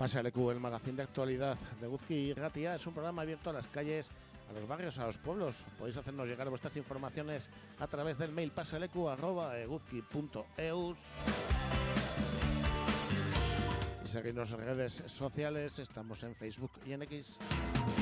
Pase Leku, el magazín de actualidad de Eguzki Irratia, es un programa abierto a las calles, a los barrios, a los pueblos. Podéis hacernos llegar vuestras informaciones a través del mail pasaleku@eguzki.eus y seguirnos en redes sociales. Estamos en Facebook y en X.